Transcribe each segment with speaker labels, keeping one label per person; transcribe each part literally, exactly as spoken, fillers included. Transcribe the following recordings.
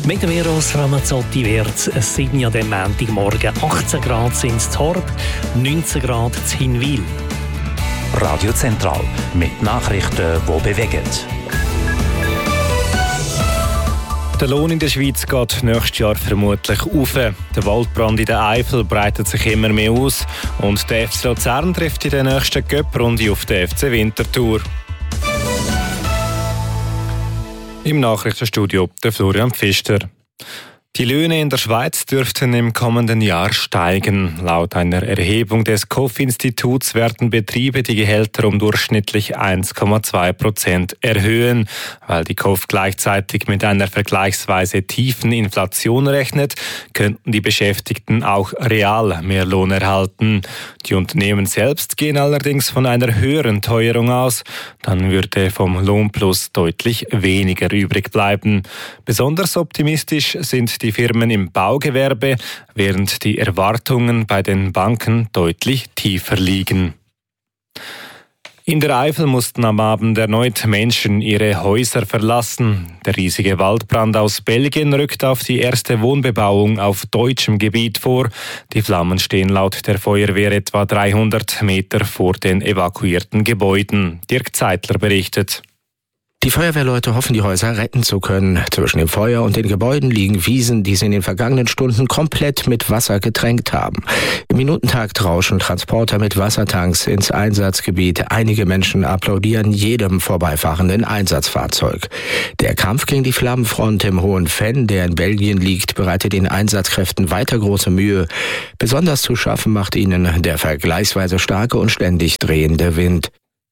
Speaker 1: Mit dem Eros Ramazzotti wird es sieben an dem Montagmorgen. achtzehn Grad sind es in Horb, neunzehn Grad in Hinwil.
Speaker 2: Radio Zentral mit Nachrichten, die bewegen.
Speaker 3: Der Lohn in der Schweiz geht nächstes Jahr vermutlich auf. Der Waldbrand in der Eifel breitet sich immer mehr aus und der F C Luzern trifft in der nächsten Cup-Runde auf den F C Winterthur. Im Nachrichtenstudio der Florian Pfister. Die Löhne in der Schweiz dürften im kommenden Jahr steigen. Laut einer Erhebung des K O F-Instituts werden Betriebe die Gehälter um durchschnittlich eins Komma zwei Prozent erhöhen. Weil die K O F gleichzeitig mit einer vergleichsweise tiefen Inflation rechnet, könnten die Beschäftigten auch real mehr Lohn erhalten. Die Unternehmen selbst gehen allerdings von einer höheren Teuerung aus. Dann würde vom Lohnplus deutlich weniger übrig bleiben. Besonders optimistisch sind die Firmen im Baugewerbe, während die Erwartungen bei den Banken deutlich tiefer liegen. In der Eifel mussten am Abend erneut Menschen ihre Häuser verlassen. Der riesige Waldbrand aus Belgien rückt auf die erste Wohnbebauung auf deutschem Gebiet vor. Die Flammen stehen laut der Feuerwehr etwa dreihundert Meter vor den evakuierten Gebäuden. Dirk Zeitler berichtet.
Speaker 4: Die Feuerwehrleute hoffen, die Häuser retten zu können. Zwischen dem Feuer und den Gebäuden liegen Wiesen, die sie in den vergangenen Stunden komplett mit Wasser getränkt haben. Im Minutentakt rauschen Transporter mit Wassertanks ins Einsatzgebiet. Einige Menschen applaudieren jedem vorbeifahrenden Einsatzfahrzeug. Der Kampf gegen die Flammenfront im Hohen Venn, der in Belgien liegt, bereitet den Einsatzkräften weiter große Mühe. Besonders zu schaffen macht ihnen der vergleichsweise starke und ständig drehende Wind.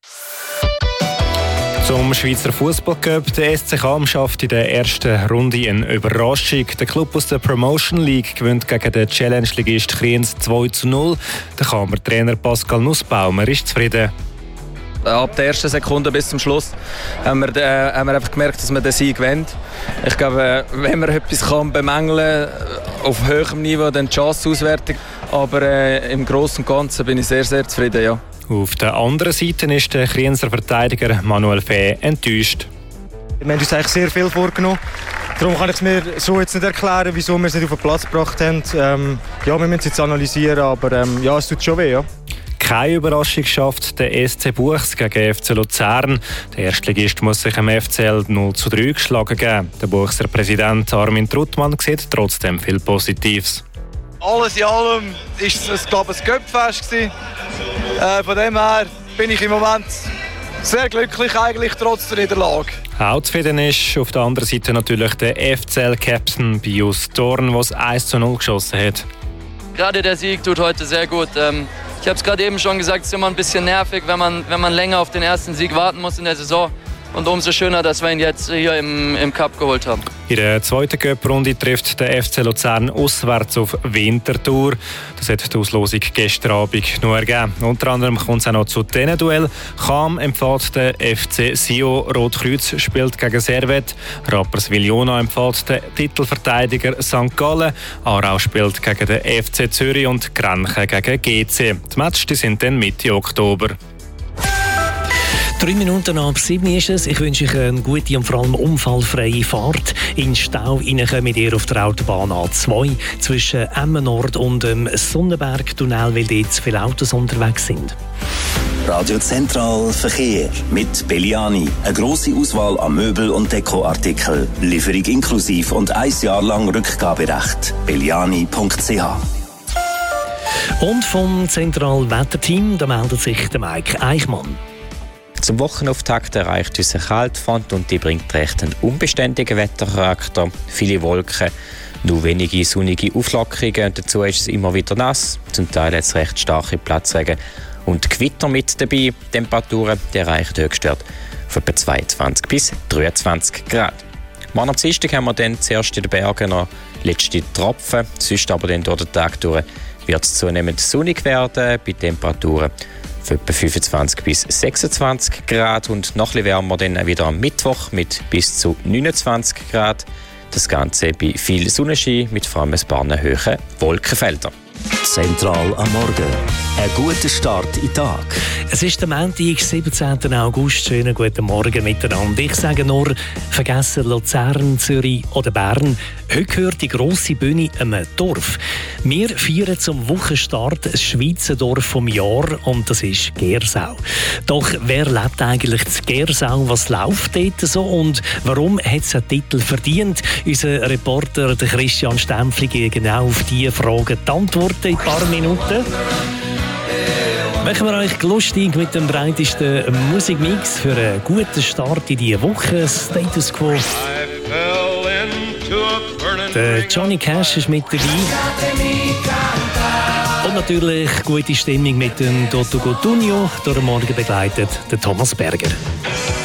Speaker 3: Zum Schweizer Fußballcup. Der S C Cham schafft in der ersten Runde eine Überraschung. Der Club aus der Promotion League gewinnt gegen den Challenge-Ligist Kriens zwei zu null. Der Chamer Trainer Pascal Nussbaumer ist zufrieden.
Speaker 5: Ab der ersten Sekunde bis zum Schluss haben wir, äh, haben wir einfach gemerkt, dass man den Sieg gewinnt. Ich glaube, wenn man etwas kann bemängeln auf höherem Niveau, dann die Chancenauswertung. Aber äh, im Großen und Ganzen bin ich sehr, sehr zufrieden, ja.
Speaker 3: Auf der anderen Seite ist der Krienser Verteidiger Manuel Fee enttäuscht.
Speaker 6: Wir haben uns eigentlich sehr viel vorgenommen. Darum kann ich es mir so jetzt nicht erklären, wieso wir es nicht auf den Platz gebracht haben. Ähm, ja, wir müssen es jetzt analysieren, aber ähm, ja, es tut schon weh. Ja.
Speaker 3: Keine Überraschung schafft der S C Buchs gegen F C Luzern. Der Erstligist muss sich am F C L null zu drei geschlagen geben. Der Buchser Präsident Armin Truttmann sieht trotzdem viel Positives.
Speaker 7: Alles in allem war es, glaube ich, ein Göppfest. Äh, von dem her bin ich im Moment sehr glücklich, eigentlich trotz der Niederlage.
Speaker 3: Auch zufrieden ist auf der anderen Seite natürlich der F C L-Captain Bius Dorn, der es eins zu null geschossen hat.
Speaker 8: Gerade der Sieg tut heute sehr gut. Ich habe es gerade eben schon gesagt, es ist immer ein bisschen nervig, wenn man, wenn man länger auf den ersten Sieg warten muss in der Saison. Und umso schöner, dass wir ihn jetzt hier im, im Cup geholt haben.
Speaker 3: In der zweiten Cup-Runde trifft der F C Luzern auswärts auf Winterthur. Das hat die Auslosung gestern Abend noch ergeben. Unter anderem kommt es auch noch zu diesen Duell. Cham empfiehlt der F C Sio, Rotkreuz spielt gegen Servette. Rapperswil-Jona empfiehlt der Titelverteidiger Sankt Gallen. Aarau spielt gegen den F C Zürich und Grenchen gegen G C. Die Matches sind dann Mitte Oktober.
Speaker 1: Drei Minuten ab sieben ist es. Ich wünsche euch eine gute und vor allem unfallfreie Fahrt. In den Stau kommt ihr auf der Autobahn A zwei zwischen Emmen Nord und dem Sonnenberg-Tunnel, weil dort zu viele Autos unterwegs sind.
Speaker 2: Radio Zentral Verkehr mit Belliani. Eine grosse Auswahl an Möbel- und Dekoartikeln. Lieferung inklusiv und ein Jahr lang Rückgaberecht. belliani punkt c h.
Speaker 1: Und vom Zentralwetterteam, da meldet sich der Mike Eichmann.
Speaker 9: Zum Wochenauftakt erreicht uns eine Kaltfront und die bringt recht einen unbeständigen Wettercharakter. Viele Wolken, nur wenige sonnige Auflockerungen. Dazu ist es immer wieder nass, zum Teil hat es recht starke Platzregen und Gewitter mit dabei. Temperaturen die erreichen Höchstwerte von etwa zweiundzwanzig bis dreiundzwanzig Grad. Morgen am Dienstag haben wir dann zuerst in den Bergen noch letzte Tropfen, sonst aber dann durch den Tag durch wird es zunehmend sonnig werden bei Temperaturen von etwa fünfundzwanzig bis sechsundzwanzig Grad und noch ein bisschen wärmer dann wieder am Mittwoch mit bis zu neunundzwanzig Grad. Das Ganze bei viel Sonnenschein mit vor allem ein paar hohen Wolkenfeldern.
Speaker 2: Zentral am Morgen. Ein guter Start in den Tag.
Speaker 1: Es ist der Montag, siebzehnten August. Schönen guten Morgen miteinander. Ich sage nur, vergessen Luzern, Zürich oder Bern. Heute gehört die grosse Bühne einem Dorf. Wir feiern zum Wochenstart das Schweizer Dorf vom Jahr und das ist Gersau. Doch wer lebt eigentlich in Gersau? Was läuft dort so und warum hat es einen Titel verdient? Unser Reporter der Christian Stempfli gibt genau auf diese Fragen die Antworten in ein paar Minuten. Machen wir euch lustig mit dem breitesten Musikmix für einen guten Start in diese Woche. Status Quo. Der Johnny Cash ist mit dabei. Und natürlich gute Stimmung mit dem Toto Cutugno. Durch den Morgen begleitet der Thomas Berger.